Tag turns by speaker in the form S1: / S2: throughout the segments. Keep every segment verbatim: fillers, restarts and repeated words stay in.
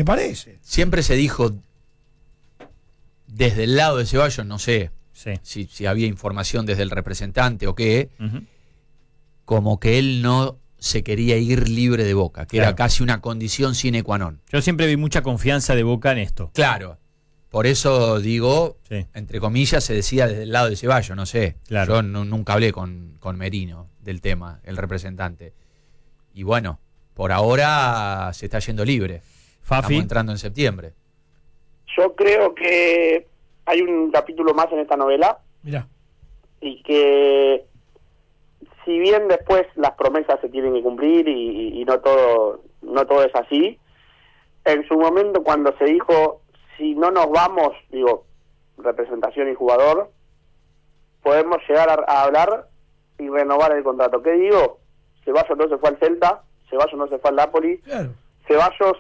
S1: me parece.
S2: Siempre se dijo, desde el lado de Ceballos, no sé
S3: sí.
S2: si, si había información desde el representante o qué,
S3: Uh-huh.
S2: como que él no se quería ir libre de Boca, que
S3: Claro.
S2: era casi una condición sine qua non.
S3: Yo siempre vi mucha confianza de Boca en esto.
S2: Claro, por eso digo,
S3: Sí.
S2: entre comillas, se decía desde el lado de Ceballos, no sé.
S3: Claro.
S2: Yo no- nunca hablé con, con Merino del tema, el representante. Y bueno, por ahora se está yendo libre.
S3: Fafi.
S2: Estamos entrando en septiembre.
S4: Yo creo que hay un capítulo más en esta novela
S1: Mirá.
S4: y que si bien después las promesas se tienen que cumplir y, y- y no todo no todo es así, en su momento cuando se dijo si no nos vamos, digo, representación y jugador, podemos llegar a, a hablar y renovar el contrato. ¿Qué digo? Ceballos no se fue al Celta, Ceballos no se fue al Napoli,
S1: Claro.
S4: Ceballos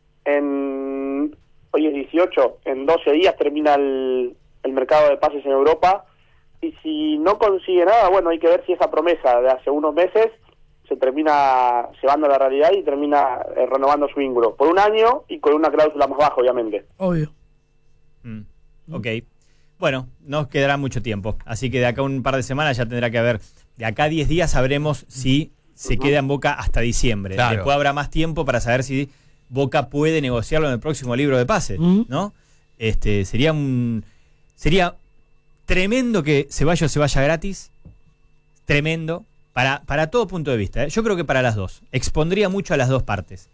S4: en hoy es dieciocho, en doce días termina el, el mercado de pases en Europa, y si no consigue nada, bueno, hay que ver si esa promesa de hace unos meses se termina llevando a la realidad y termina eh, renovando su vínculo por un año y con una cláusula más baja, obviamente.
S1: Obvio.
S3: Mm, ok. Bueno, nos quedará mucho tiempo. Así que de acá un par de semanas ya tendrá que haber. De acá a diez días sabremos si se queda en Boca hasta diciembre.
S2: Claro.
S3: Después habrá más tiempo para saber si Boca puede negociarlo en el próximo libro de pase,
S1: Mm.
S3: ¿no? Este, sería un. Sería tremendo que Ceballos se vaya gratis. Tremendo. Para, para todo punto de vista. ¿eh? Yo creo que para las dos. Expondría mucho a las dos partes.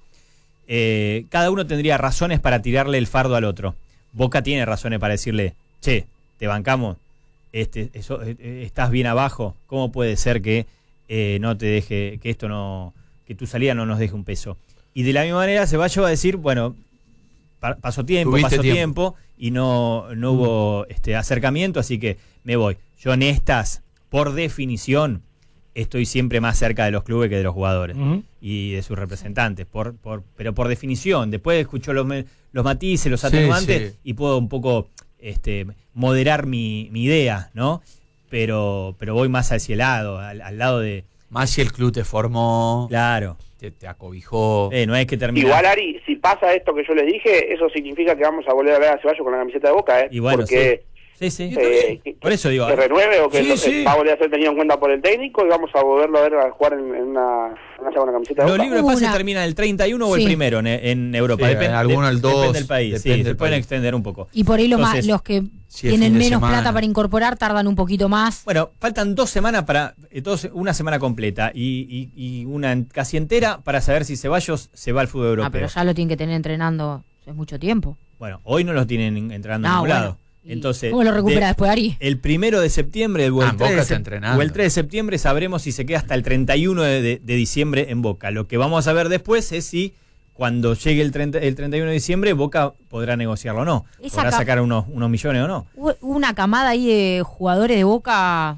S3: Eh, cada uno tendría razones para tirarle el fardo al otro. Boca tiene razones para decirle, che, te bancamos, este, eso, eh, estás bien abajo, ¿cómo puede ser que eh, no te deje, que esto no, que tu salida no nos deje un peso? Y de la misma manera Ceballos va a decir, bueno, pa- pasó tiempo,
S2: Tuviste
S3: pasó tiempo,
S2: tiempo.
S3: y no, no hubo este acercamiento, así que me voy. Yo en estas, por definición, estoy siempre más cerca de los clubes que de los jugadores
S1: Ujú.
S3: y de sus representantes, por, por, pero por definición. Después escucho los, me- los matices, los
S2: Sí,
S3: atenuantes
S2: sí.
S3: y puedo un poco este, moderar mi, mi idea, ¿no? Pero, pero voy más hacia el lado, al, al lado de...
S2: Más si el club te formó,
S3: Claro,
S2: te, te acobijó.
S3: eh, no es que terminar...
S4: Igual, Ari, si pasa esto que yo les dije, eso significa que vamos a volver a ver a Ceballos con la camiseta de Boca, ¿eh?
S3: Y bueno,
S4: Porque
S3: Sí, sí.
S4: eh, que,
S3: Por eso digo,
S4: que
S3: ¿eh?
S4: renueve o que
S1: Sí,
S4: lo-
S1: sí.
S4: va a volver a ser tenido en cuenta por el técnico y vamos a volverlo a ver a jugar en, en una, en una, una camiseta de
S3: Los
S4: Boca.
S3: libros de pase
S5: Una.
S3: terminan el treinta y uno o el
S5: Sí.
S3: primero en, en Europa.
S2: Sí,
S3: Depende,
S2: alguno el dos,
S3: depende del país.
S2: depende
S3: Sí,
S2: del
S3: se pueden
S2: país.
S3: extender un poco.
S5: Y por ahí los,
S3: Entonces,
S5: más, los que
S2: si es
S5: tienen
S2: fin de
S5: menos
S2: semana.
S5: plata para incorporar tardan un poquito más.
S3: Bueno, faltan dos semanas para, eh, dos- una semana completa y, y- y una en- casi entera para saber si Ceballos se va al fútbol europeo.
S5: Ah, pero ya lo tienen que tener entrenando es mucho tiempo.
S3: Bueno, hoy no los tienen entrando en
S5: No,
S3: ningún
S5: bueno.
S3: lado.
S5: ¿Y
S3: Entonces,
S5: ¿Cómo lo recupera
S3: de-
S5: después, Ari?
S3: el primero de septiembre o el,
S2: Ah, en
S3: tres
S2: Boca
S3: de
S2: está
S3: sep-
S2: entrenando.
S3: o el tres de septiembre sabremos si se queda hasta el treinta y uno de, de- de diciembre en Boca. Lo que vamos a ver después es si cuando llegue el, treinta, el treinta y uno de diciembre Boca podrá negociarlo o no.
S5: Esa
S3: Podrá
S5: ca-
S3: sacar unos, unos millones o no.
S5: Hubo una camada ahí de jugadores de Boca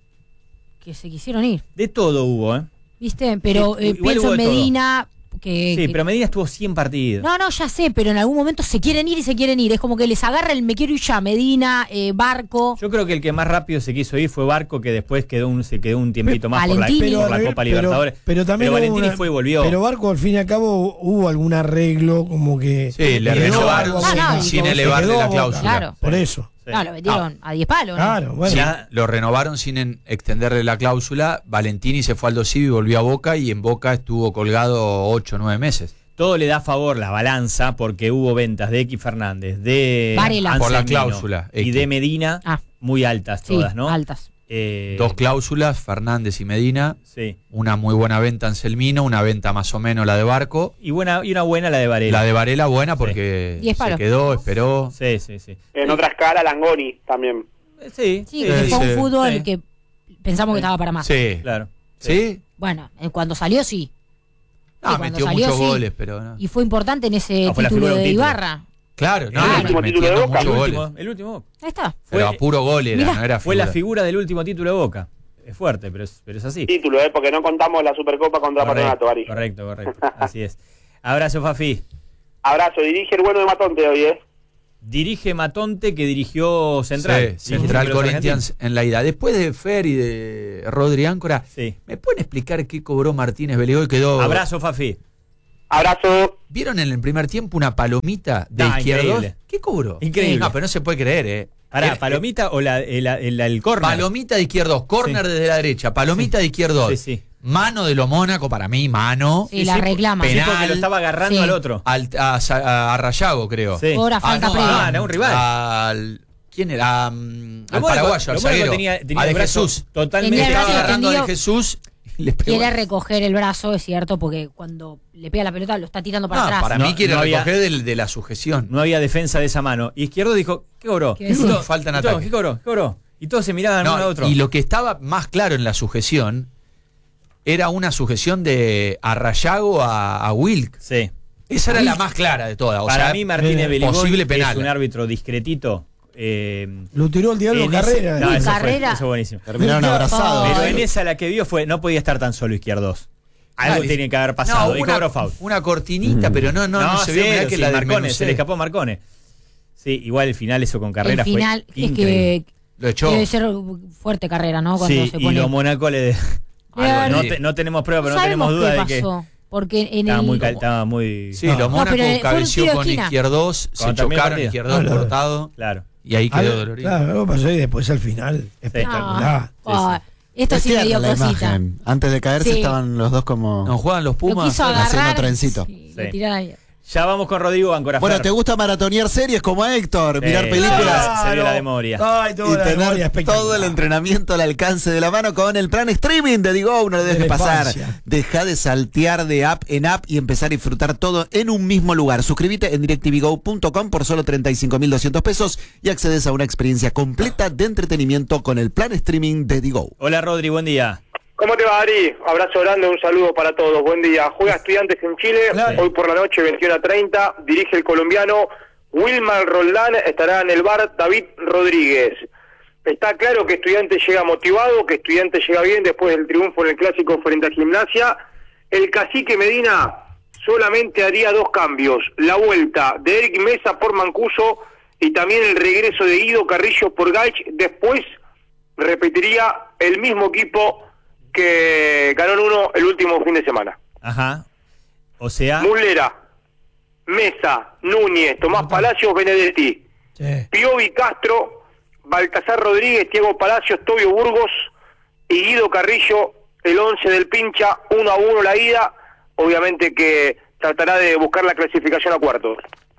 S5: que se quisieron ir,
S3: De todo hubo, ¿eh?
S5: ¿viste? Pero
S3: Sí,
S5: eh,
S3: igual
S5: pienso
S3: hubo
S5: en
S3: de todo.
S5: Medina, que...
S3: Sí,
S5: que-
S3: pero Medina estuvo cien partidos.
S5: No, no, ya sé, pero en algún momento se quieren ir y se quieren ir. Es como que les agarra el me quiero ir ya, Medina, eh, Barco.
S3: Yo creo que el que más rápido se quiso ir fue Barco, que después quedó un, se quedó un tiempito más por la,
S5: Valentini.
S3: por la
S1: Pero-
S3: Copa
S1: pero-
S3: Libertadores.
S1: Pero, también
S3: pero
S1: hubo
S3: Valentini
S1: una-
S3: fue y volvió.
S1: Pero Barco, al fin y al cabo, hubo algún arreglo como que.
S2: Sí, le
S1: quedó
S2: renovaron
S1: algo
S5: Ah, no,
S1: como-
S5: y
S2: sin
S5: como-
S2: elevarle
S1: se quedó
S2: la
S1: Boca.
S2: cláusula.
S5: Claro.
S1: Por eso.
S3: Sí.
S5: No, lo metieron a diez palos, ¿no?
S1: Claro, bueno.
S2: Sí,
S3: Ya-
S2: lo renovaron sin en- extenderle la cláusula. Valentini se fue al Dosivi y volvió a Boca, y en Boca estuvo colgado ocho o nueve meses.
S3: Todo le da a favor la balanza porque hubo ventas de X Fernández, de
S5: Varela.
S2: Por la
S3: Anselmino
S2: cláusula,
S3: y
S2: X.
S3: de Medina,
S5: Ah.
S3: muy altas
S5: Sí,
S3: todas, ¿no?
S5: altas.
S3: Eh,
S2: Dos cláusulas, Fernández y Medina.
S3: Sí.
S2: Una muy buena venta Anselmino, una venta más o menos la de Barco.
S3: Y, buena, y una buena la de Varela.
S2: La de Varela buena porque
S5: Diez
S2: se
S5: palos.
S2: quedó, esperó.
S3: Sí, sí, sí.
S4: En otra escala, Langoni también.
S3: Eh, Sí,
S5: Sí,
S3: sí,
S5: que
S2: sí,
S5: fue un
S2: sí.
S5: fútbol
S3: Sí.
S5: que pensamos que
S3: Sí.
S5: estaba para más.
S2: Sí.
S3: claro.
S2: ¿Sí?
S5: Bueno, eh, cuando salió sí.
S2: Ah,
S5: Sí, cuando
S2: metió
S5: salió,
S2: muchos
S5: sí.
S2: goles, pero no.
S5: Y fue importante en ese
S3: Ah, fue la
S5: título
S3: figura de un
S5: de
S3: título.
S5: Ibarra.
S2: Claro, no,
S5: El
S2: no,
S4: último título de
S2: metiendo
S4: Boca.
S3: El
S2: muchos
S3: último,
S2: goles.
S3: el último.
S5: Ahí está.
S2: Pero
S3: Fue-
S2: a puro gol era,
S5: Mirá.
S2: no era
S3: Fue la
S2: figura.
S3: figura del último título de Boca. Es fuerte, pero es, pero es así.
S4: Título, ¿eh? Porque no contamos la Supercopa contra Patronato, Ari.
S3: correcto, correcto. Así es. Abrazo, Fafi.
S4: Abrazo, dirige el bueno de Matonte hoy, ¿eh?
S3: Dirige Matonte, que dirigió Central.
S2: Sí, Central
S3: Dirigió
S2: Corinthians en la ida. Después de Fer y de Rodri Áncora,
S3: Sí.
S2: ¿me pueden explicar qué cobró Martínez Beligol? Quedó
S3: Abrazo, Fafi.
S4: Abrazo.
S2: ¿Vieron en el primer tiempo una palomita de
S3: Ah,
S2: Izquierdos?
S3: increíble.
S2: ¿Qué cobró?
S3: Increíble.
S2: No, pero no se puede creer, ¿eh?
S3: Pará,
S2: El-
S3: ¿palomita o la, el, el, el córner?
S2: Palomita de Izquierdos, córner
S3: Sí.
S2: desde la derecha, palomita de Izquierdos.
S3: Sí, sí.
S2: Mano de lo Mónaco, para mí, mano.
S5: Sí, la reclama.
S3: Sí,
S2: Penal.
S3: porque lo estaba agarrando
S5: Sí.
S3: al otro.
S2: Al, a, a- a Rayago, creo.
S3: Sí.
S5: Cobra falta
S2: no,
S5: previa.
S3: Ah, no, un rival.
S2: Al, ¿Quién era? Um,
S3: Lo
S2: al
S3: Mónaco-
S2: paraguayo, al
S3: lo Mónaco
S2: zaguero.
S3: tenía- tenía
S2: a de
S3: el brazo
S2: Jesús.
S3: totalmente-
S5: Tenía el
S2: Estaba
S5: brazo
S2: agarrando a de
S5: extendido.
S2: Jesús y le pegó.
S5: Quiere recoger el brazo, es cierto, porque cuando le pega la pelota lo está tirando para
S2: No,
S5: atrás.
S2: para
S3: No,
S2: mí quiere
S3: no había-
S2: recoger del- de la sujeción.
S3: No había defensa de esa mano. Y Izquierdo dijo, ¿qué cobró?
S5: ¿Qué
S3: Y
S5: decís?
S3: todos-
S2: Falta en
S3: y todos,
S2: ataque.
S3: ¿Qué cobró? ¿Qué cobró? Y todos se miraban
S2: No,
S3: uno a otro.
S2: y lo que estaba más claro en la sujeción era una sujeción de Arrayago a, a Wilk.
S3: Sí.
S2: Esa era la más clara de todas. O
S3: Para
S2: sea,
S3: mí Martínez
S1: eh,
S3: Beligoy
S2: posible penal.
S3: es un árbitro discretito. eh,
S1: Lo tiró el diablo
S3: en
S1: Carrera.
S3: ese- no,
S5: Uy,
S3: eso fue-
S5: Carrera.
S3: eso fue buenísimo.
S6: Terminaron
S1: Nunca-
S6: abrazados.
S3: Pero
S5: Ay.
S3: en esa la que vio fue, no podía estar tan solo Izquierdos. Algo
S2: Dale.
S3: tiene que haber pasado.
S2: No,
S3: y
S2: una,
S3: cobró foul.
S2: una cortinita, pero no, no, no, se vio.
S3: cero,
S2: Mirá que
S3: sí,
S2: la
S3: Marcone,
S2: desmenucé.
S3: se le escapó a Marcone. Sí, igual el final eso con Carrera
S5: el final
S3: fue
S5: es
S3: increíble.
S5: que
S2: Lo echó.
S5: debe ser fuerte Carrera, ¿no? Cuando
S3: Sí,
S5: se
S3: y
S5: pone.
S3: lo Mónaco le...
S5: Claro.
S3: no, te- no tenemos prueba, pero no
S5: sabemos
S3: tenemos duda
S5: qué
S3: de que
S5: pasó, porque en
S3: estaba
S5: el
S3: muy... cal- Estaba muy
S2: Sí,
S1: No.
S2: los
S1: No,
S2: Mónaco
S5: pero fue un
S2: cabeció
S5: tiro de
S2: con
S5: esquina.
S2: Izquierdos, se
S3: Cuando terminó el
S2: chocaron,
S3: partido.
S2: Izquierdos
S1: Ah, no.
S2: cortado,
S3: claro.
S2: y ahí quedó
S1: Algo-
S2: dolorido.
S1: Claro, algo pasó y después al final. Espectacular.
S5: Ah, esto
S6: Es
S5: sí me
S6: tierna
S5: dio
S6: la
S5: cosita.
S6: imagen. Antes de caerse
S5: Sí.
S6: estaban los dos como...
S2: No, juegan los
S5: Lo
S2: Pumas.
S5: quiso
S6: haciendo
S5: agarrar.
S6: trencito.
S5: Sí, lo
S3: Sí.
S5: tiró ahí.
S3: Ya vamos con Rodrigo Bancorafer.
S6: Bueno, ¿te gusta maratonear series como Héctor?
S3: Sí,
S6: Mirar
S3: sí,
S6: películas.
S3: se vio la de memoria.
S1: Ay,
S6: Y
S1: toda la memoria
S6: tener
S1: espectacular.
S6: todo el entrenamiento al alcance de la mano con el plan streaming de Digo, no lo dejes
S1: De la
S6: pasar.
S1: infancia.
S6: Deja de saltear de app en app y empezar a disfrutar todo en un mismo lugar. Suscríbete en directv go punto com por solo treinta y cinco mil doscientos pesos y accedes a una experiencia completa de entretenimiento con el plan streaming de Digo.
S3: Hola Rodri, buen día.
S4: ¿Cómo te va, Ari? Abrazo grande, un saludo para todos. Buen día. Juega Estudiantes en Chile,
S1: Claro.
S4: hoy por la noche, veintiuno a treinta. Dirige el colombiano Wilmar Roldán, estará en el bar David Rodríguez. Está claro que Estudiantes llega motivado, que Estudiantes llega bien después del triunfo en el Clásico frente a Gimnasia. El cacique Medina solamente haría dos cambios. La vuelta de Eric Mesa por Mancuso y también el regreso de Guido Carrillo por Gaich. Después repetiría el mismo equipo que ganó en uno el último fin de semana.
S3: Ajá. O sea,
S4: Muslera, Mesa, Núñez, Tomás Palacios, Benedetti,
S1: Sí.
S4: Piovi Castro, Baltasar Rodríguez, Diego Palacios, Tobio Burgos y Guido Carrillo, el once del pincha, uno a uno la ida, obviamente que tratará de buscar la clasificación a cuartos.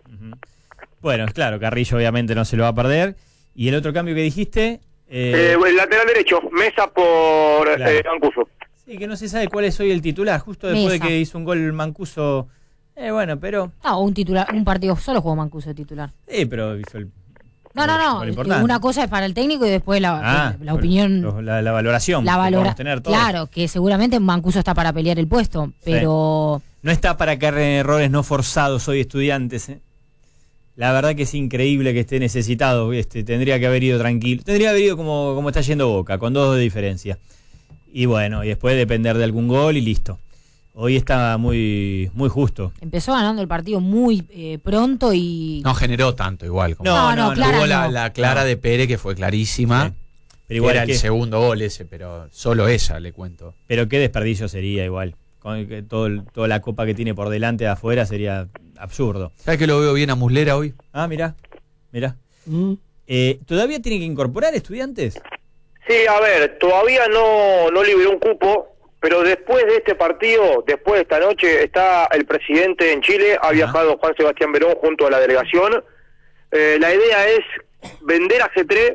S3: bueno, es claro, Carrillo obviamente no se lo va a perder. Y el otro cambio que dijiste,
S4: Eh,
S3: eh,
S4: el lateral derecho, Mesa por
S3: Claro.
S4: eh, Mancuso.
S3: sí, que no se sabe cuál es hoy el titular, justo después
S5: Mesa.
S3: de que hizo un gol Mancuso. Eh, bueno, pero...
S5: No, un titular, un partido solo jugó Mancuso de titular.
S3: Sí, pero hizo el...
S5: No, no,
S3: Gol
S5: no.
S3: importante.
S5: Una cosa es para el técnico y después la,
S3: Ah,
S5: la opinión,
S3: lo- la, la valoración.
S5: la
S3: que
S5: valora.
S3: podemos tener todos.
S5: Claro, que seguramente Mancuso está para pelear el puesto, pero
S3: No está para caer en errores no forzados hoy Estudiantes. ¿eh? La verdad que es increíble que esté necesitado. Este, tendría que haber ido tranquilo. Tendría que haber ido como, como está yendo Boca, con dos de diferencia. Y bueno, y después depender de algún gol y listo. Hoy está muy, muy justo.
S5: empezó ganando el partido muy eh, pronto y
S2: No generó tanto igual. Como
S5: No, no, Clara
S2: Tuvo la,
S5: no.
S2: la clara
S3: No.
S2: de Pérez que fue clarísima.
S3: Sí. Pero igual
S2: Era
S3: que,
S2: el segundo gol ese, pero solo ella, le cuento.
S3: pero qué desperdicio sería igual. Con que todo el- toda la copa que tiene por delante de afuera sería absurdo.
S2: ¿Sabes que lo veo bien a Muslera hoy?
S3: Ah, mirá, mirá.
S1: Mm.
S3: Eh, ¿Todavía tiene que incorporar Estudiantes?
S4: Sí, a ver, todavía no, no liberó un cupo, pero después de este partido, después de esta noche, está el presidente en Chile, ha viajado Juan Sebastián Verón junto a la delegación. Eh, la idea es vender a Cetré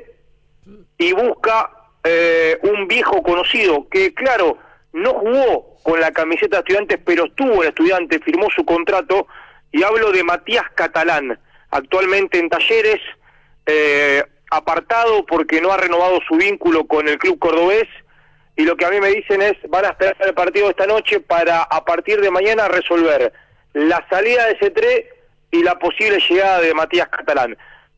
S4: y busca eh, un viejo conocido que, claro, no jugó con la camiseta de Estudiantes, pero estuvo en Estudiantes, firmó su contrato, y hablo de Matías Catalán, actualmente en Talleres, eh, apartado porque no ha renovado su vínculo con el club cordobés, y lo que a mí me dicen es, van a esperar el partido de esta noche para a partir de mañana resolver la salida de Cetré y la posible llegada de Matías Catalán.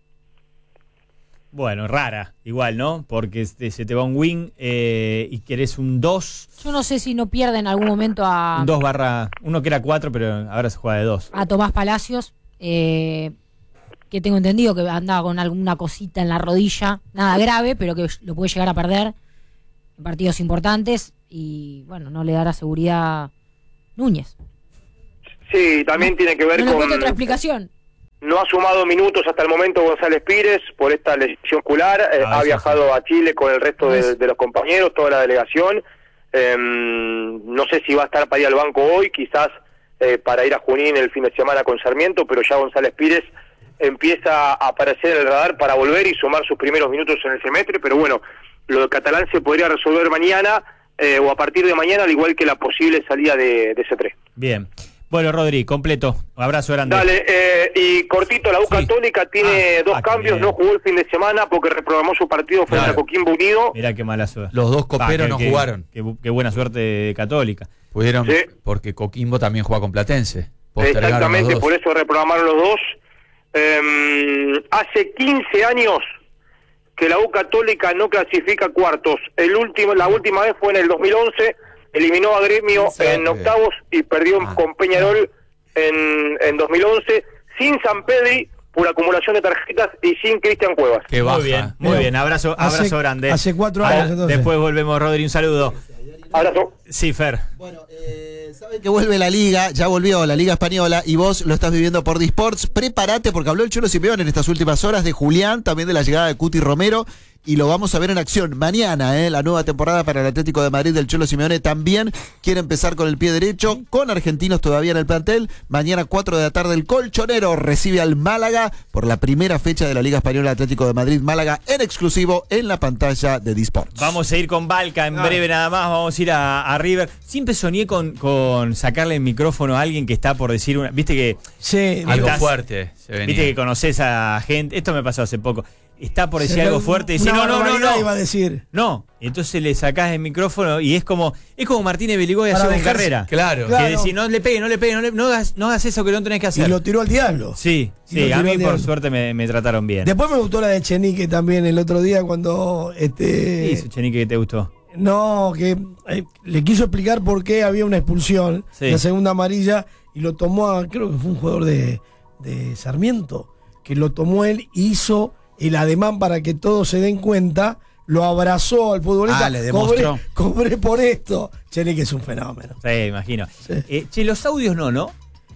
S3: Bueno, rara, igual, ¿no? Porque este, se te va un win eh, y querés un dos,
S5: yo no sé si no pierde en algún momento a,
S3: un dos barra, uno que era cuatro, pero ahora se juega de dos.
S5: a Tomás Palacios, eh, que tengo entendido que andaba con alguna cosita en la rodilla, nada grave, pero que lo puede llegar a perder en partidos importantes y bueno, no le dará seguridad Núñez.
S7: Sí, también tiene que ver
S5: No le
S7: con...
S5: encuentro otra explicación.
S7: No ha sumado minutos hasta el momento González Pires por esta lesión ocular. Eh,
S3: Ah,
S7: ha
S3: eso
S7: viajado
S3: sí.
S7: a Chile con el resto de, de los compañeros, toda la delegación. Eh, no sé si va a estar para ir al banco hoy, quizás eh, para ir a Junín el fin de semana con Sarmiento, pero ya González Pires empieza a aparecer en el radar para volver y sumar sus primeros minutos en el semestre. Pero bueno, lo de Catalán se podría resolver mañana eh, o a partir de mañana, al igual que la posible salida de, de C tres.
S3: Bien. Bueno, Rodri, completo. Abrazo grande.
S7: Dale, eh, y cortito, la U
S3: Sí.
S7: Católica tiene
S3: Ah,
S7: dos
S3: ah, qué
S7: cambios,
S3: bien.
S7: no jugó el fin de semana porque reprogramó su partido frente
S2: Claro.
S7: a Coquimbo Unido.
S3: Mirá qué mala suerte.
S2: Los dos coperos
S3: Va,
S2: no
S3: qué- qué-
S2: jugaron.
S3: Qué, bu- qué buena suerte Católica.
S2: Pudieron,
S7: Sí.
S2: porque Coquimbo también juega con Platense. Postergaron
S7: Exactamente,
S2: los dos.
S7: por eso reprogramaron los dos. Eh, hace quince años que la U Católica no clasifica a cuartos. El último, la última vez fue en el dos mil once, eliminó a Gremio
S2: Sí,
S7: en
S2: sí.
S7: octavos y perdió
S2: Ah.
S7: con Peñarol en, en dos mil once, sin San Pedri por acumulación de tarjetas y sin Cristian Cuevas.
S2: Qué baja.
S3: Muy bien, muy
S1: Bueno,
S3: bien. Abrazo,
S1: hace-
S3: abrazo grande.
S1: hace cuatro
S3: Ahora,
S1: años, entonces.
S3: Después volvemos, Rodri. Un saludo.
S7: Abrazo.
S3: Sí, Fer.
S6: Bueno, eh, saben que vuelve la Liga, ya volvió la Liga Española y vos lo estás viviendo por Disports. Prepárate porque habló el Cholo Simeone en estas últimas horas de Julián, también de la llegada de Cuti Romero y lo vamos a ver en acción mañana, eh, la nueva temporada para el Atlético de Madrid del Cholo Simeone también quiere empezar con el pie derecho, con argentinos todavía en el plantel. Mañana cuatro de la tarde el Colchonero recibe al Málaga por la primera fecha de la Liga Española Atlético de Madrid Málaga en exclusivo en la pantalla de Disports.
S3: Vamos a ir con Balca en breve nada más. Vamos a ir a, a River. Siempre soñé con, con sacarle el micrófono a alguien que está por decir una. Viste que.
S1: Sí,
S2: Algo
S3: Estás-
S2: fuerte se venía.
S3: Viste que conoces a gente. Esto me pasó hace poco. Está por decir
S1: se
S3: algo
S1: ve
S3: fuerte y dice,
S1: una
S3: no, no, no,
S1: barbaridad
S3: no.
S1: iba a decir.
S3: No. Y entonces le sacás el micrófono y es como. Es como Martínez Beligoy
S1: Para
S3: hace con
S1: dejarse-
S3: carrera.
S2: Claro.
S1: Claro.
S3: Que decís, no le pegue, no le pegue, no, le- no hagas, no hagas eso que no tenés que
S1: Y
S3: hacer.
S1: lo tiró al diablo.
S3: Sí,
S1: Y
S3: sí,
S1: lo
S3: a
S1: tiró
S3: mí
S1: al
S3: por
S1: diablo.
S3: suerte me, me trataron bien.
S1: Después me gustó la de Chenique también el otro día cuando
S3: ¿Qué
S1: este
S3: hizo Chenique que te gustó?
S1: no, que eh, le quiso explicar por qué había una expulsión,
S3: Sí.
S1: la segunda amarilla, y lo tomó a, creo que fue un jugador de, de Sarmiento, que lo tomó él y hizo el ademán para que todos se den cuenta, lo abrazó al futbolista.
S6: Ah, le demostró.
S1: Cobré, cobré por esto. Chenique es un fenómeno.
S3: Sí, me imagino.
S1: Sí.
S3: Eh, che, los audios no, ¿no?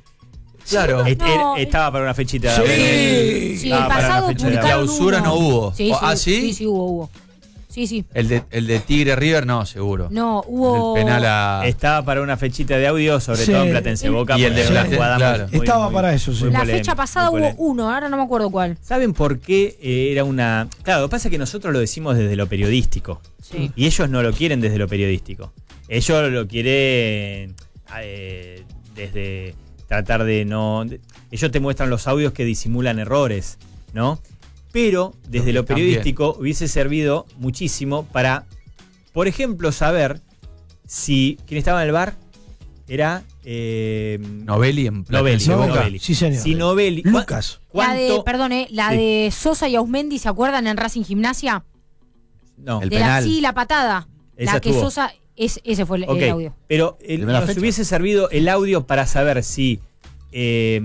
S2: Claro.
S3: Est-
S5: No,
S3: er- estaba para una fechita.
S1: Sí.
S3: de-
S5: Sí,
S3: Ah,
S5: el
S3: para la
S5: pasado
S3: fecha de la
S5: publicaron
S2: clausura
S5: uno.
S2: no hubo.
S5: Sí,
S2: O-
S5: sí,
S2: ¿ah, sí?
S5: Sí, sí, hubo, hubo. Sí, sí.
S2: El de, el de Tigre River, no, seguro.
S5: No, hubo...
S2: El penal a.
S3: Estaba para una fechita de audio, sobre
S1: Sí.
S3: todo en Platense Boca.
S2: Y el de
S3: porque era una
S2: Platense,
S3: jugada
S2: claro.
S3: muy-
S1: Estaba
S3: muy-
S1: para eso, sí.
S3: muy
S5: La
S3: polémica,
S5: fecha pasada
S3: muy
S5: hubo
S3: polémica.
S5: uno, ahora no me acuerdo cuál.
S3: ¿Saben por qué eh, era una...? Claro, lo que pasa es que nosotros lo decimos desde lo periodístico.
S5: Sí.
S3: Y ellos no lo quieren desde lo periodístico. Ellos lo quieren eh, desde tratar de no... de- ellos te muestran los audios que disimulan errores, ¿no? Pero desde
S2: que
S3: lo
S2: también.
S3: periodístico hubiese servido muchísimo para, por ejemplo, saber si... ¿Quién estaba en el bar? Era... Eh,
S2: Novelli en
S3: Novelli,
S2: Platense
S1: Novelli.
S2: Boca.
S3: Novelli.
S1: Sí, señor.
S3: Si Novelli...
S1: Lucas.
S5: La de,
S3: ¿Cuánto?
S5: perdón, eh, la
S3: Sí.
S5: de Sosa y Ausmendi, ¿se acuerdan en Racing Gimnasia?
S3: No.
S6: El
S5: de la,
S6: penal.
S5: sí, la patada.
S3: Esa
S5: la que
S3: estuvo.
S5: Sosa, es, ese fue el,
S3: Ok,
S5: el audio.
S3: pero el-
S6: Primera
S3: nos
S6: fecha.
S3: hubiese servido el audio para saber si eh,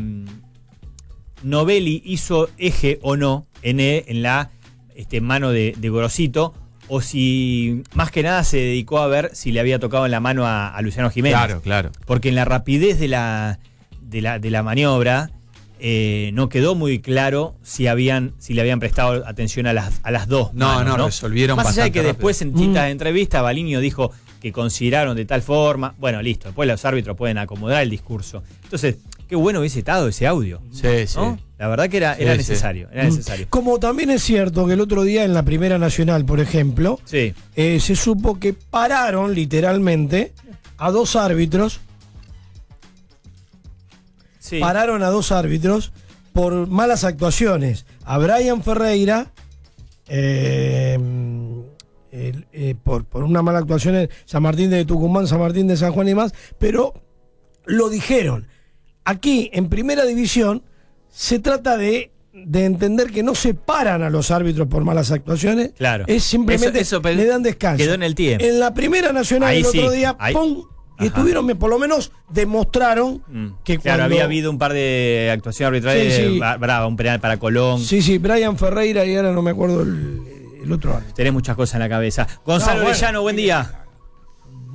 S3: Novelli hizo eje o no en, e- en la este, mano de, de Gorosito, o si más que nada se dedicó a ver si le había tocado en la mano a, a Luciano Jiménez.
S2: Claro, claro.
S3: Porque en la rapidez de la, de la, de la maniobra eh, no quedó muy claro si habían si le habían prestado atención a las, a las dos.
S2: No,
S3: manos,
S2: no, resolvieron
S3: Más allá de que
S2: bastante
S3: después en
S1: rápido.
S3: distintas
S1: Mm.
S3: entrevistas Baliño dijo que consideraron de tal forma. Bueno, listo. Después los árbitros pueden acomodar el discurso. Entonces, qué bueno hubiese estado ese audio.
S2: Sí, sí.
S3: ¿no? La verdad que era,
S2: Sí,
S3: era
S2: sí.
S3: necesario. Era
S1: Mm.
S3: necesario.
S1: Como también es cierto que el otro día en la Primera Nacional, por ejemplo,
S3: Sí.
S1: eh, se supo que pararon literalmente a dos árbitros,
S3: Sí.
S1: pararon a dos árbitros por malas actuaciones. A Brian Ferreira, eh, el- eh, por, por una mala actuación en San Martín de Tucumán, San Martín de San Juan y más, pero lo dijeron. Aquí, en Primera División, se trata de, de entender que no se paran a los árbitros por malas actuaciones.
S3: Claro.
S1: Es simplemente
S3: Eso- eso
S1: le dan descanso.
S3: quedó en el tiempo.
S1: En la Primera Nacional
S3: Ahí
S1: el otro
S3: sí,
S1: día,
S3: ahí-
S1: ¡pum! Y
S3: Ajá.
S1: estuvieron, por lo menos demostraron
S3: Mm.
S1: que
S3: Claro,
S1: cuando...
S3: había habido un par de actuaciones arbitrales
S1: Sí, sí.
S3: bra- brava, un penal para Colón.
S1: Sí, sí, Brian Ferreira y ahora no me acuerdo el, el otro árbitro.
S3: Tenés muchas cosas en la cabeza. Gonzalo
S1: No, bueno.
S3: Orellano, buen día.
S1: Muy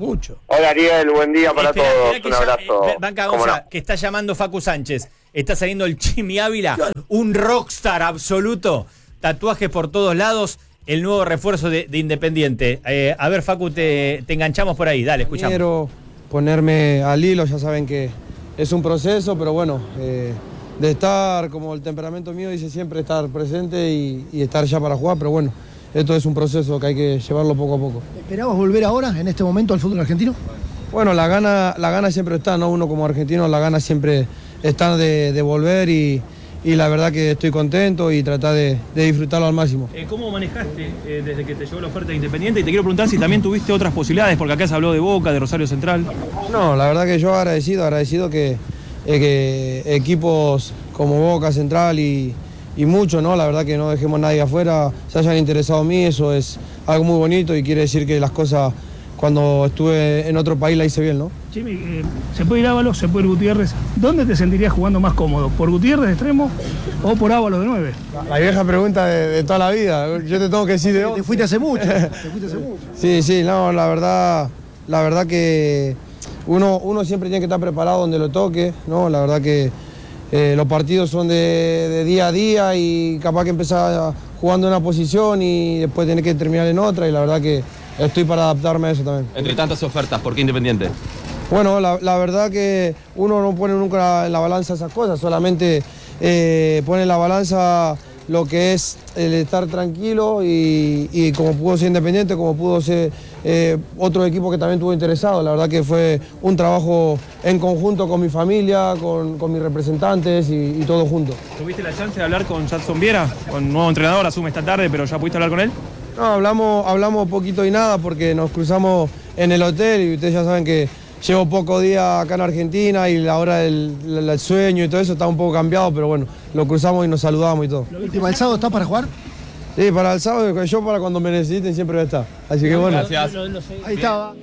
S1: Mucho.
S7: Hola Ariel, buen día para
S3: Esperá,
S7: todos,
S3: esperá que
S7: un
S3: ya-
S7: abrazo.
S3: eh, Banca
S7: ¿Cómo
S3: Gonza,
S7: no?
S3: que está llamando Facu Sánchez. Está saliendo el Chimi Ávila,
S1: Claro.
S3: un rockstar absoluto. Tatuajes por todos lados. El nuevo refuerzo de, de Independiente. Eh, a ver, Facu, te, te enganchamos por ahí. Dale, escuchamos.
S8: Quiero ponerme al hilo, ya saben que es un proceso, pero bueno, eh, de estar, como el temperamento mío dice siempre, estar presente y, y estar ya para jugar, pero bueno, esto es un proceso que hay que llevarlo poco a poco.
S9: ¿Esperabas volver ahora, en este momento, al fútbol argentino?
S8: Bueno, la gana, la gana siempre está, ¿no? Uno como argentino, la gana siempre está de, de volver y, y la verdad que estoy contento y tratar de, de disfrutarlo al máximo.
S10: Eh, ¿Cómo manejaste eh, desde que te llegó la oferta de Independiente? Y te quiero preguntar si también tuviste otras posibilidades, porque acá se habló de Boca, de Rosario Central.
S8: No, la verdad que yo agradecido, agradecido que, eh, que equipos como Boca, Central y, y mucho, ¿no? La verdad que no dejemos a nadie afuera, se hayan interesado en mí, eso es algo muy bonito y quiere decir que las cosas cuando estuve en otro país la hice bien, ¿no?
S10: Jimmy, eh, se puede ir Ábalos, se puede ir Gutiérrez. ¿Dónde te sentirías jugando más cómodo? ¿Por Gutiérrez de extremo o por Ábalos de nueve?
S8: La vieja pregunta de, de toda la vida, yo te tengo que decir de
S9: Te fuiste hace mucho, te fuiste hace mucho.
S8: Sí, sí, no, la verdad, la verdad que uno, uno siempre tiene que estar preparado donde lo toque, ¿no? La verdad que eh, los partidos son de, de día a día y capaz que empezar jugando en una posición y después tener que terminar en otra y la verdad que estoy para adaptarme a eso también.
S11: Entre tantas ofertas, ¿por qué Independiente?
S8: Bueno, la, la verdad que uno no pone nunca en la balanza esas cosas, solamente eh, pone en la balanza lo que es el estar tranquilo y, y como pudo ser Independiente, como pudo ser eh, otro equipo que también estuvo interesado. La verdad que fue un trabajo en conjunto con mi familia, con, con mis representantes y, y todo junto.
S10: ¿Tuviste la chance de hablar con Jadson Viera, con nuevo entrenador, asume esta tarde, pero ya pudiste hablar con él?
S8: No, hablamos, hablamos poquito y nada porque nos cruzamos en el hotel y ustedes ya saben que llevo pocos días acá en Argentina y la hora del el, el sueño y todo eso está un poco cambiado, pero bueno, lo cruzamos y nos saludamos y todo.
S9: ¿Y para el sábado estás para jugar?
S8: Sí, para el sábado, yo para cuando me necesiten siempre voy a estar. Así que bueno.
S11: Gracias.
S9: Ahí estaba.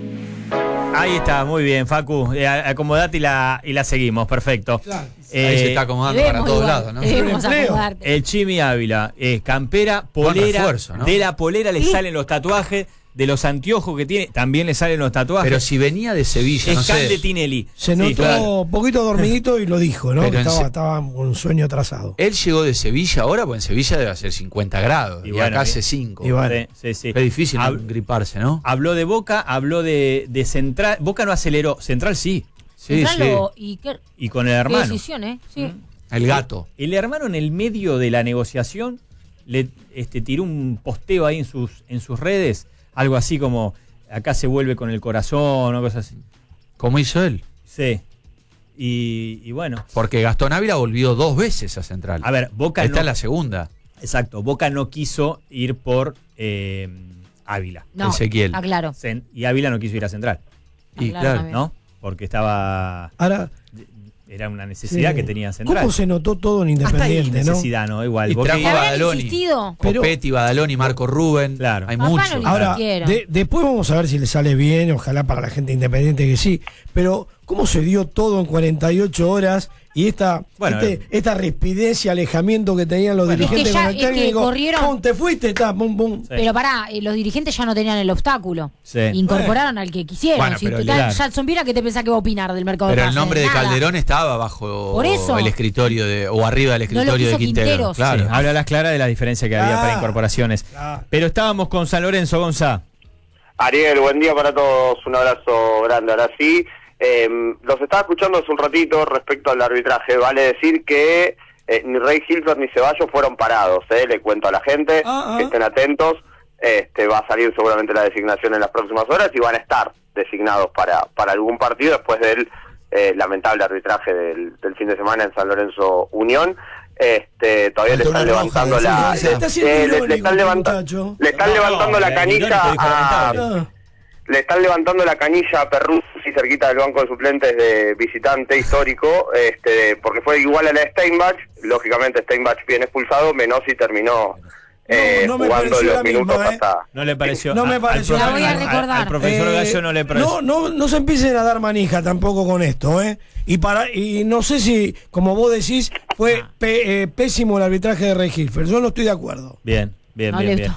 S3: Ahí está, muy bien, Facu. Eh, acomodate y la, y la seguimos, perfecto.
S1: Claro.
S3: Eh,
S2: Ahí se está acomodando
S5: Debemos
S2: para todos
S5: igual,
S2: lados, ¿no?
S5: debemos
S1: Empleo.
S5: acomodarte.
S3: El Chimi Ávila, eh, campera,
S2: Buen
S3: polera,
S2: refuerzo, ¿no?
S3: de la polera le
S5: Sí.
S3: salen los tatuajes, de los anteojos que tiene, también le salen los tatuajes.
S2: Pero si venía de Sevilla,
S3: es
S2: no
S3: Can de
S2: sé.
S3: Tinelli.
S1: Se
S3: Sí,
S1: notó
S3: claro.
S1: un poquito dormidito y lo dijo, ¿no?
S2: Pero
S1: Que
S2: en
S1: estaba,
S2: se-
S1: estaba con un sueño atrasado.
S2: Él llegó de Sevilla ahora, pues en Sevilla debe ser cincuenta grados.
S3: Y
S2: Y,
S3: bueno,
S2: acá
S3: y-
S2: hace cinco.
S1: y bueno.
S3: Sí, sí, sí.
S2: Es difícil no
S3: Hab-
S2: griparse, ¿no?
S3: Habló de Boca, habló de, de Central. Boca no aceleró, Central sí.
S2: Sí,
S5: Central
S2: sí.
S5: o- y qué,
S3: Y con el
S5: qué
S3: hermano.
S5: decisión, ¿eh? Sí.
S2: El gato.
S3: El hermano en el medio de la negociación le este, tiró un posteo ahí en sus, en sus redes, algo así como acá se vuelve con el corazón o cosas así.
S2: ¿Cómo hizo él?
S3: Sí. Y, y bueno,
S2: Porque Gastón Ávila volvió dos veces a Central.
S3: a ver, Boca
S2: Esta
S3: no,
S2: es la segunda.
S3: exacto, Boca no quiso ir por eh, Ávila.
S5: No,
S2: Ezequiel.
S5: está claro.
S3: Cen- y Ávila no quiso ir a Central,
S2: Y
S5: claro,
S2: claro,
S5: también.
S3: ¿no? Porque estaba
S1: Ahora,
S3: era una necesidad
S1: sí.
S3: que tenía Central.
S1: ¿Cómo se notó todo en
S3: Hasta ahí
S1: Independiente, no?
S3: necesidad, ¿no? Igual.
S2: Y
S3: Boca-
S2: trajo
S5: ¿Le habrán
S2: Badaloni.
S5: insistido?
S1: Pero-
S2: Copetti, Badaloni, Marco Rubén.
S3: Claro.
S2: Hay
S5: Papá
S2: muchos.
S5: no le
S1: Ahora,
S5: insistieron.
S1: de- después vamos a ver si le sale bien, ojalá para la gente independiente que sí. Pero, ¿cómo se dio todo en cuarenta y ocho horas y esta,
S3: Bueno,
S1: este-
S3: eh.
S1: esta rispidez y alejamiento que tenían los
S3: Bueno.
S1: dirigentes
S5: Es que ya-
S1: con el
S5: es que
S1: técnico?
S5: corrieron-
S1: Pum, te fuiste, está, pum, pum.
S3: Sí.
S5: Pero pará, eh, los dirigentes ya no tenían el obstáculo.
S3: Sí.
S5: Incorporaron al que quisieron.
S2: Bueno,
S5: si
S2: pero
S5: total,
S3: claro.
S5: Jadson Viera, ¿qué te pensás que va a opinar del mercado
S2: Pero
S5: de
S2: el
S5: pases?
S2: nombre de
S5: Nada.
S2: Calderón estaba bajo
S5: Por eso.
S2: el escritorio de, o arriba del
S5: No lo
S2: escritorio
S5: quiso
S2: de Quintero.
S5: Quinteros.
S2: Claro.
S3: Sí, habla a las claras de la diferencia que había
S1: Ah.
S3: para incorporaciones.
S1: Ah.
S3: Pero estábamos con San Lorenzo, Gonzá.
S7: Ariel, buen día para todos, un abrazo grande. Ahora sí, eh, los estaba escuchando hace un ratito respecto al arbitraje. Vale decir que eh, ni Rey Hilfer ni Ceballos fueron parados, eh, le cuento a la gente,
S1: Ah, ah.
S7: que estén atentos. Este, va a salir seguramente la designación en las próximas horas y van a estar designados para, para algún partido después del eh, lamentable arbitraje del, del fin de semana en San Lorenzo Unión. Este, todavía le
S1: Faltó
S7: están
S1: una
S7: levantando
S1: roja,
S7: la
S1: decía, está siendo
S7: eh, le-
S1: irónico
S7: le están
S1: este
S7: levanta-
S1: muchacho.
S7: le están
S3: No,
S7: levantando la
S3: el
S7: canilla
S3: irónico dijo
S7: a
S3: lamentable.
S1: Ah,
S7: le están levantando la canilla a Perruzzi cerquita del banco de suplentes de visitante histórico, este, porque fue igual a la de Steinbach. Lógicamente Steinbach viene expulsado, Menossi terminó eh,
S1: no me
S7: jugando
S1: pareció
S7: los
S1: la
S7: minutos
S1: misma, ¿eh?
S7: hasta...
S3: No le pareció.
S1: No me
S3: al-
S1: pareció.
S3: Al,
S5: La voy a
S3: al-
S5: recordar.
S3: al profesor
S1: Eh,
S3: Gallo no le pareció.
S1: No, no, no se empiecen a dar manija tampoco con esto, ¿eh? Y para y no sé si, como vos decís, fue pe- eh, pésimo el arbitraje de Rey Hilfer. Yo no estoy de acuerdo.
S3: Bien, bien,
S5: No
S3: bien,
S5: le
S3: bien.
S5: gustó.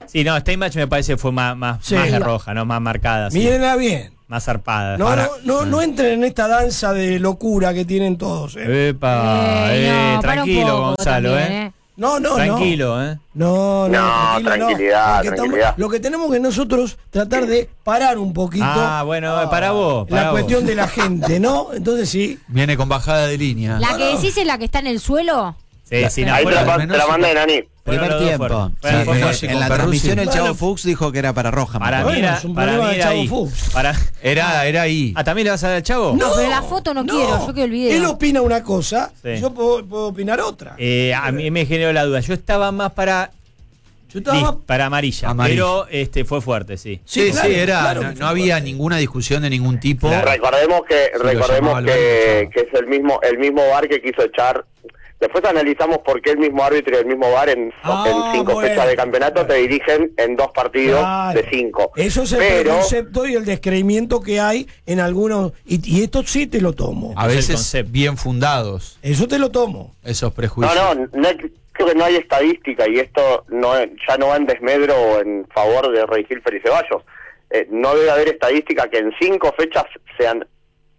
S3: Sí, no, Steinbach me parece que fue más, más,
S1: Sí.
S3: más de roja, ¿no? Más marcada. sí.
S1: Mírenla bien.
S3: Más zarpada.
S1: No,
S3: Para-
S1: no, no, no entren en esta danza de locura que tienen todos. ¿eh?
S3: Epa,
S5: Eh,
S3: eh,
S5: no, para un
S3: tranquilo,
S5: poco
S3: Gonzalo,
S5: también,
S3: ¿eh?
S5: ¿eh?
S1: No, no,
S3: Tranquilo, ¿eh?
S1: no. No, no,
S7: No,
S1: tranquilo, no.
S7: tranquilidad,
S1: Lo que, estamos-
S7: tranquilidad.
S1: lo que tenemos que nosotros tratar de parar un poquito
S3: Ah, bueno, para vos. Para
S1: la
S3: vos.
S1: cuestión de la gente, ¿no? Entonces sí.
S2: Viene con bajada de línea.
S5: La que decís es la que está en el suelo.
S3: Sí, sí, no,
S7: Ahí te
S3: fueron-
S7: la, pa- te la manda Nani.
S3: fueron
S6: Primer
S3: los dos
S6: tiempo.
S3: fuertes.
S6: Sí,
S3: Fueron- fueron
S6: en-
S3: fuertes.
S6: en la
S2: con
S6: transmisión el
S2: Peruzzi.
S6: Chavo
S1: Bueno.
S6: Fuchs dijo que era para roja.
S3: Para
S6: Marco.
S3: mí
S1: Bueno,
S3: era,
S1: es un
S3: para
S1: problema
S3: mí
S1: del
S3: era
S1: Chavo
S3: ahí.
S1: Fuchs.
S3: Para...
S2: Era, era ahí.
S3: Ah, ¿también le vas a dar al Chavo?
S5: No, pero la foto no quiero, yo quiero el video.
S1: Él opina una cosa,
S3: Sí.
S1: yo puedo, puedo opinar otra.
S3: Eh, a mí me generó la duda. Yo estaba más para...
S1: Yo estaba-
S3: Liz, para amarilla,
S2: Amarilla.
S3: pero este fue fuerte, sí.
S2: Sí,
S1: Sí,
S2: sí,
S1: claro,
S2: era.
S1: claro
S2: no,
S1: que
S2: no
S1: fue
S2: había
S1: fuerte.
S2: ninguna discusión de ningún tipo.
S3: Claro.
S7: Recordemos que
S2: lo
S7: recordemos
S2: llamaba el
S7: que,
S2: Banco,
S7: que es el mismo el mismo V A R que quiso echar. Después analizamos por qué el mismo árbitro y el mismo V A R en,
S1: Ah,
S7: en cinco
S1: bueno.
S7: fechas de campeonato te dirigen en dos partidos
S1: Claro.
S7: de cinco.
S1: Eso es el
S7: Pero
S1: preconcepto y el descreimiento que hay en algunos. Y, y esto sí te lo tomo.
S2: A
S3: Es el
S2: veces
S3: concepto.
S2: bien fundados
S1: Eso te lo tomo.
S2: esos
S7: no,
S2: prejuicios.
S7: no, no hay- creo que no hay estadística y esto no ya no va en desmedro o en favor de Rey Gilfer y Ceballos. Eh, no debe haber estadística que en cinco fechas sean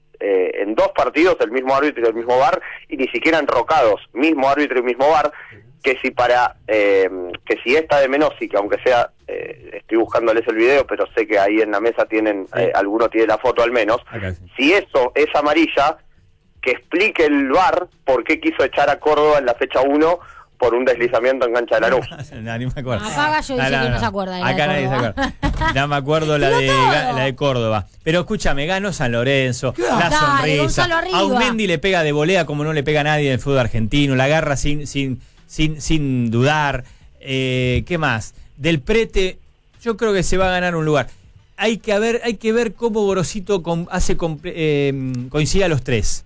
S7: eh, en dos partidos el mismo árbitro y el mismo V A R y ni siquiera enrocados, mismo árbitro y mismo V A R, que si para eh, que si esta de Menossi, que aunque sea eh, estoy buscándoles el video, pero sé que ahí en la mesa tienen
S3: Sí.
S7: eh, alguno tiene la foto al menos,
S3: Acá sí.
S7: si eso es amarilla, que explique el V A R por qué quiso echar a Córdoba en la fecha uno por un deslizamiento en cancha de Lanús.
S3: No, ni me acuerdo.
S5: Acá Gallo dice que no se acuerda de la
S3: Acá
S5: de
S3: nadie se
S5: Córdoba.
S3: acuerda. Ya me acuerdo la de,
S5: Tiró todo.
S3: Ga- la de Córdoba. Pero escúchame, ganó San Lorenzo,
S1: Claro.
S3: la
S5: Dale,
S3: sonrisa.
S5: Gonzalo, arriba.
S3: Aumendi le pega de volea como no le pega a nadie en el fútbol argentino, la agarra sin, sin, sin, sin dudar. Eh, ¿Qué más? Del Prete, yo creo que se va a ganar un lugar. Hay que ver, hay que ver cómo Gorosito con- hace comple- eh, coincide a los tres.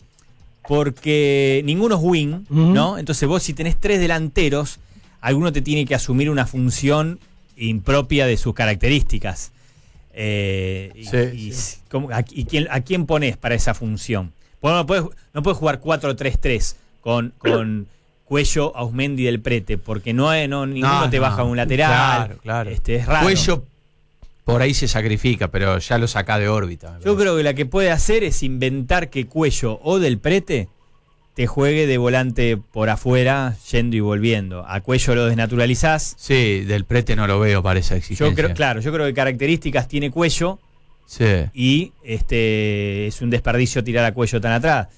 S3: Porque ninguno es wing,
S1: Ujú.
S3: ¿no? Entonces vos si tenés tres delanteros, alguno te tiene que asumir una función impropia de sus características. Eh, y,
S2: Sí,
S3: y
S2: sí.
S3: s- ¿cómo- a, y quién, ¿A quién pones para esa función? Bueno, no puedes, no puedes jugar cuatro tres tres con, con Cuello, Ausmendi del Prete, porque no, hay- no ninguno
S2: No,
S3: te
S2: no.
S3: baja un lateral.
S2: Claro, claro.
S3: Este, es raro.
S2: Cuello por ahí se sacrifica, pero ya lo saca de órbita. me
S3: Yo
S2: parece.
S3: creo que la que puede hacer es inventar que Cuello o del Prete te juegue de volante por afuera, yendo y volviendo. A Cuello lo desnaturalizás.
S2: Sí, del Prete no lo veo para esa exigencia.
S3: Yo creo, claro, yo creo que características tiene Cuello
S2: Sí.
S3: y este es un desperdicio tirar a Cuello tan atrás.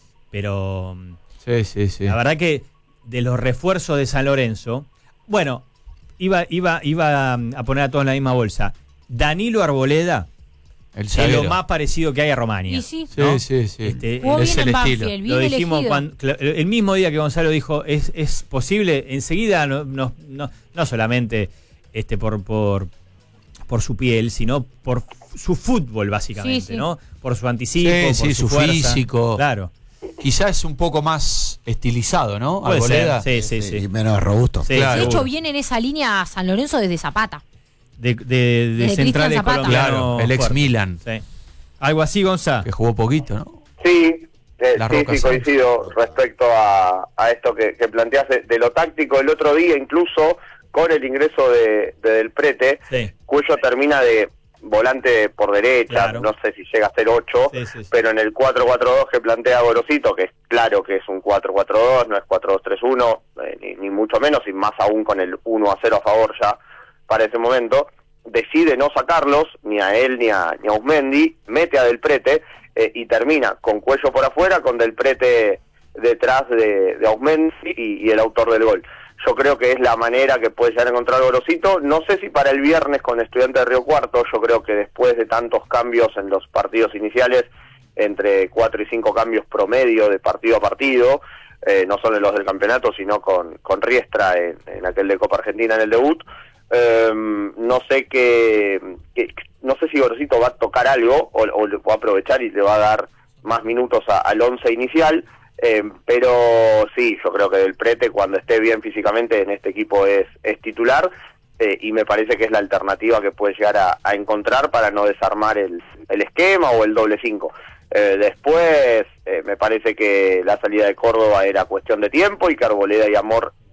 S3: Pero
S2: Sí, sí, sí.
S3: la verdad que de los refuerzos de San Lorenzo, bueno, iba, iba, iba a poner a todos en la misma bolsa. Danilo Arboleda
S2: El
S3: es
S2: zaguero.
S3: lo más parecido que hay a Romania.
S5: Y sí.
S2: Sí,
S3: ¿no?
S2: sí, sí.
S3: Este,
S5: Jugó
S2: es
S5: bien
S2: el
S5: en
S2: estilo.
S5: Banfield, bien
S3: Lo dijimos
S5: elegido.
S3: cuando, cl- el mismo día que Gonzalo dijo es, es posible, enseguida no, no, no, no solamente este por, por, por su piel, sino por su fútbol básicamente,
S5: Sí, sí.
S3: ¿no? Por su anticipo,
S2: Sí,
S3: por
S2: sí,
S3: su,
S2: su
S3: fuerza.
S2: físico.
S3: Claro.
S2: Quizás un poco más estilizado, ¿no?
S3: Puede
S2: Arboleda.
S3: ser, sí, sí,
S6: Y
S3: sí.
S6: menos robusto.
S3: Sí,
S2: Claro.
S5: De hecho,
S3: seguro.
S5: viene en esa línea San Lorenzo desde Zapata.
S3: de, de, de
S5: Desde
S3: centrales
S5: Cristian Zapata.
S3: colombianos.
S2: Claro, el ex
S3: fuertes.
S2: Milan.
S3: Sí. Algo así, Gonza.
S2: Que jugó poquito, ¿no?
S7: Sí, eh,
S2: La
S7: sí,
S2: Roca
S7: sí,
S2: Sánchez.
S7: coincido respecto a, a esto que, que planteas de, de lo táctico el otro día, incluso con el ingreso de, de Del Prete,
S3: Sí.
S7: Cuello termina de volante por derecha,
S3: Claro.
S7: no sé si llega a ser ocho,
S3: Sí, sí, sí.
S7: pero en el cuatro cuatro dos que plantea Gorosito, que es claro que es un cuatro cuatro dos, no es cuatro dos tres uno, eh, ni, ni mucho menos, y más aún con el uno a cero a favor ya para ese momento, decide no sacarlos, ni a él ni a, ni a Usmendi, mete a Del Prete eh, y termina con Cuello por afuera, con Del Prete detrás de, de Ausmendi y, y el autor del gol. Yo creo que es la manera que puede llegar a encontrar Gorosito. No sé si para el viernes con Estudiantes de Río Cuarto, yo creo que después de tantos cambios en los partidos iniciales, entre cuatro y cinco cambios promedio de partido a partido, eh, no solo en los del campeonato, sino con, con Riestra en, en aquel de Copa Argentina en el debut, eh, no sé qué, qué- no sé si Gorosito va a tocar algo o, o le va a aprovechar y le va a dar más minutos a- al once inicial. Eh, pero sí, yo creo que Del Prete cuando esté bien físicamente en este equipo es, es titular eh, y me parece que es la alternativa que puede llegar a, a encontrar para no desarmar el, el esquema o el doble cinco. Eh, después eh, me parece que la salida de Córdoba era cuestión de tiempo y que Arboleda y Amor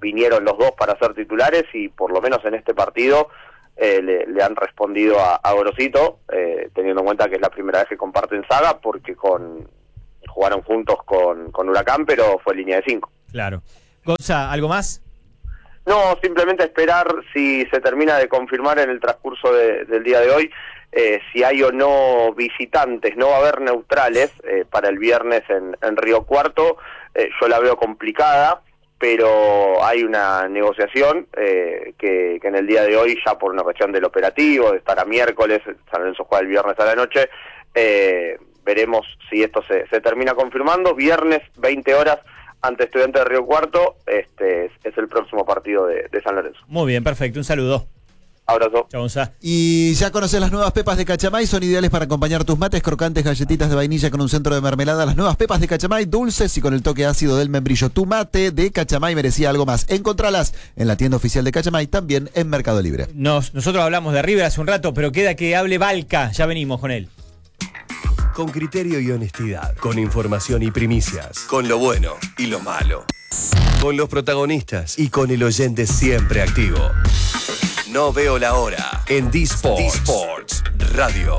S4: vinieron los dos para ser titulares y por lo menos en este partido eh, le, le han respondido a, a Gorosito, eh, teniendo en cuenta que es la primera vez que comparten saga, porque con jugaron juntos con, con Huracán, pero fue línea de cinco.
S3: Claro. Gonza, ¿algo más?
S4: No, simplemente esperar si se termina de confirmar en el transcurso de, del día de hoy eh, si hay o no visitantes. No va a haber neutrales eh, para el viernes en, en Río Cuarto. Eh, yo la veo complicada, pero hay una negociación eh, que, que en el día de hoy, ya por una cuestión del operativo, de estar a miércoles, San Lorenzo juega el viernes a la noche, eh, veremos si esto se, se termina confirmando. Viernes, veinte horas, ante Estudiantes de Río Cuarto, este es, es el próximo partido de, de San Lorenzo.
S3: Muy bien, perfecto. Un saludo.
S4: Abrazo.
S3: Chau, Gonza.
S6: Y ya conoces las nuevas pepas de Cachamay, son ideales para acompañar tus mates, crocantes galletitas de vainilla con un centro de mermelada. Las nuevas pepas de Cachamay, dulces y con el toque ácido del membrillo. Tu mate de Cachamay merecía algo más. Encontralas en la tienda oficial de Cachamay, también en Mercado Libre.
S3: Nos, nosotros hablamos de River hace un rato, pero queda que hable Balca. Ya venimos con él.
S12: Con criterio y honestidad, con información y primicias, con lo bueno y lo malo, con los protagonistas y con el oyente siempre activo. No veo la hora en D-Sports, D-Sports Radio.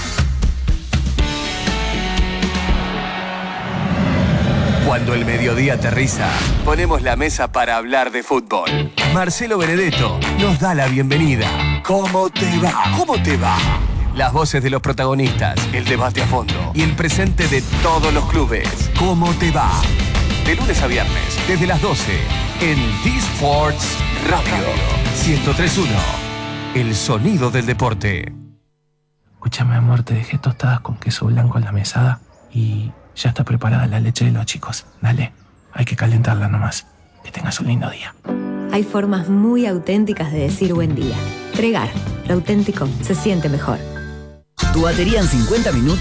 S12: Cuando el mediodía aterriza, ponemos la mesa para hablar de fútbol. Marcelo Benedetto nos da la bienvenida. ¿Cómo te va? ¿Cómo te va? Las voces de los protagonistas, el debate a fondo y el presente de todos los clubes. ¿Cómo te va? De lunes a viernes, desde las doce, en D-Sports Radio. ciento tres punto uno, el sonido del deporte.
S13: Escúchame, amor, te dejé tostadas con queso blanco en la mesada y ya está preparada la leche de los chicos. Dale, hay que calentarla nomás. Que tengas un lindo día.
S14: Hay formas muy auténticas de decir buen día. Pregar, lo auténtico se siente mejor.
S15: Tu batería en cincuenta minutos